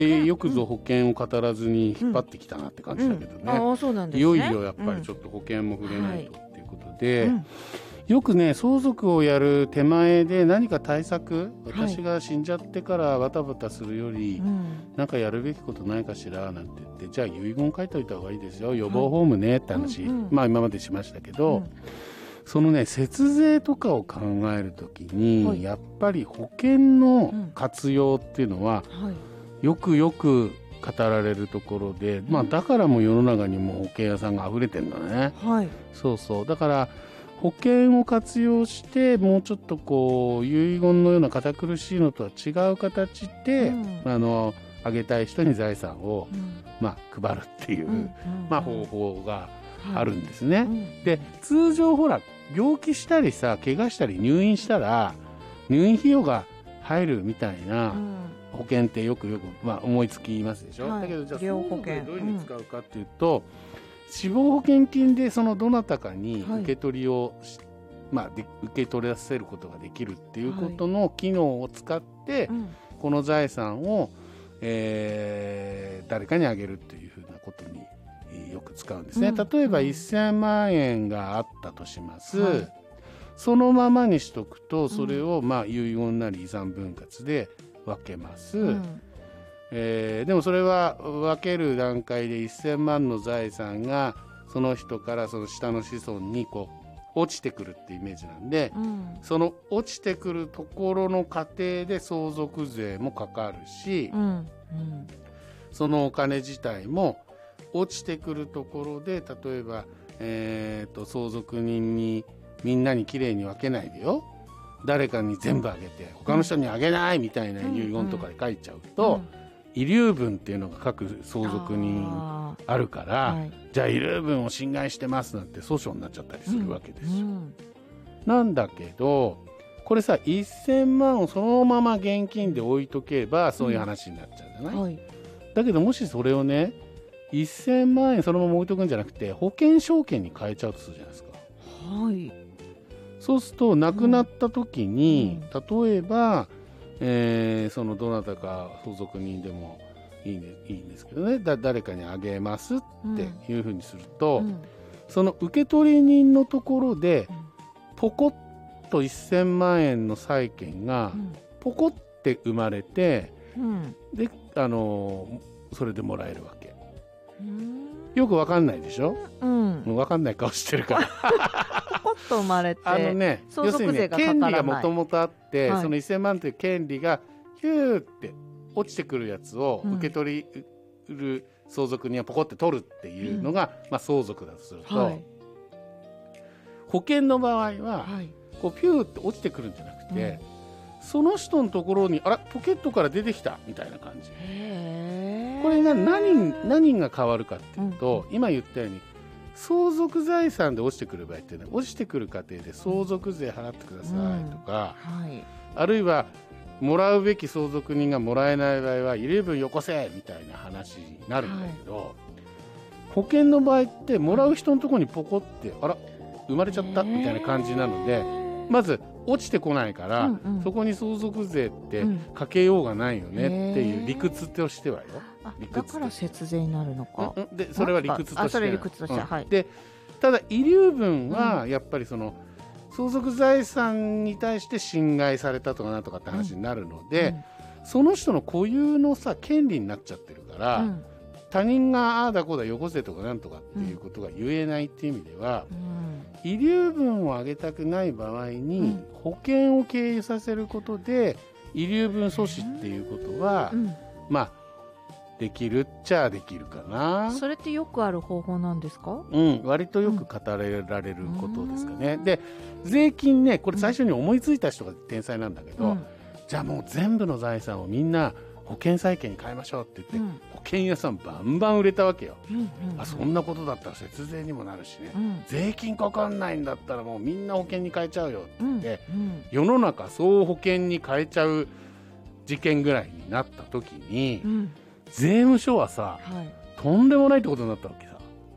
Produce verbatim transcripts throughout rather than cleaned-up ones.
えー、よくぞ保険を語らずに引っ張ってきたなって感じだけどね、 うんうん、あ、そうなんですね。 いよいよやっぱりちょっと保険も触れないとっていうことで、 うんはい、 よくね相続をやる手前で何か対策、私が死んじゃってからバタバタするより、はい、なんかやるべきことないかしらなんて言って、じゃあ遺言書いといた方がいいですよ、予防法務ねって話、はいうんうん、まあ今までしましたけど、うん、そのね節税とかを考えるときに、はい、やっぱり保険の活用っていうのは、うんはい、よくよく語られるところで、まあ、だからも世の中にも保険屋さんが溢れてるんだね、はい、そうそうだから保険を活用してもうちょっとこう遺言のような堅苦しいのとは違う形で、うん、あのあげたい人に財産を、うんまあ、配るっていう、うんうんまあ、方法があるんですね、はいうん、で通常ほら病気したりさ怪我したり入院したら入院費用が入るみたいな保険ってよくよく、まあ、思いつきますでしょ、はい、だけどじゃあ相続でどういうふうに使うかっていうと、うん、死亡保険金でそのどなたかに受け取りを、はいまあ、で受け取らせることができるっていうことの機能を使って、はいうん、この財産を、えー、誰かにあげるというふうなことによく使うんですね、うん、例えばせんまんえんがあったとします、はい、そのままにしとくとそれを、まあ、遺言なり遺産分割で分けます、うんえー、でもそれは分ける段階でせんまんの財産がその人からその下の子孫にこう落ちてくるってイメージなんで、うん、その落ちてくるところの過程で相続税もかかるし、うんうん、そのお金自体も落ちてくるところで例えば、えー、と相続人にみんなにきれいに分けないでよ、誰かに全部あげて他の人にあげないみたいな遺言とかで書いちゃうと、うんうん遺留分っていうのが各相続人あるから、はい、じゃあ遺留分を侵害してますなんて訴訟になっちゃったりするわけですよ、うんうん、なんだけどこれさせんまんをそのまま現金で置いとけばそういう話になっちゃうじゃない、うんはい、だけどもしそれをねせんまんえんそのまま置いとくんじゃなくて保険証券に変えちゃうとするじゃないですか、はい、そうすると亡くなった時に、うん、例えばえー、そのどなたか相続人でもいいんで、いいんですけどねだ誰かにあげますっていうふうにすると、うん、その受取人のところでポコッとせんまんえんの債権がポコって生まれて、うん、であのそれでもらえるわけ、うん、よくわかんないでしょ、うん、もうわかんない顔してるからポコッと生まれてあのね相続税がかからない、 要するに、ね、権利がもともとあって、 はい、 そのせんまんという権利がヒューって落ちてくるやつを受け取りる相続人はポコって取るっていうのが、うんまあ、相続だとすると、はい、保険の場合は、はい、こうピューって落ちてくるんじゃなくて、うん、その人のところにあらポケットから出てきたみたいな感じ。へー、これが 何, 何が変わるかっていうと、うん、今言ったように相続財産で落ちてくる場合っていうのは落ちてくる過程で相続税払ってくださいとか、うんはい、あるいはもらうべき相続人がもらえない場合は遺留分よこせみたいな話になるんだけど、はい、保険の場合ってもらう人のところにポコってあら生まれちゃったみたいな感じなので、まず落ちてこないから、うんうん、そこに相続税ってかけようがないよねっていう理屈としてはよ、 あだから節税になるのか、 うんうん、でそれは理屈として、 あそれ理屈として、うんはい、 でただ遺留分はやっぱりその、うん、相続財産に対して侵害されたとかなんとかって話になるので、うんうん、その人の固有のさ権利になっちゃってるから、うん、他人がああだこうだよこせとかなんとかっていうことが言えないっていう意味では、うん、遺留分を上げたくない場合に、うん、保険を経由させることで遺留分阻止っていうことは、うん、まあできるっちゃできるかな。 それってよくある方法なんですか？ うん、割とよく語られることですかね、うん、で税金ねこれ最初に思いついた人が天才なんだけど、うん、じゃあもう全部の財産をみんな保険債権に変えましょうって言って、うん、保険屋さんバンバン売れたわけよ、うんうんうん、あそんなことだったら節税にもなるしね、うん、税金かかんないんだったらもうみんな保険に変えちゃうよって言って、うんうん、世の中総保険に変えちゃう事件ぐらいになった時に、うん、税務署はさ、はい、とんでもないってことになったわけさ。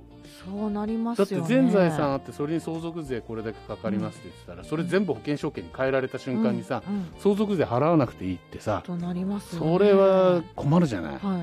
そうなりますよね。 だって全財産あってそれに相続税これだけかかりますって言ってたら、うん、それ全部保険証券に変えられた瞬間にさ、うんうん、相続税払わなくていいってさ、 となりますよね。 それは困るじゃない、 はい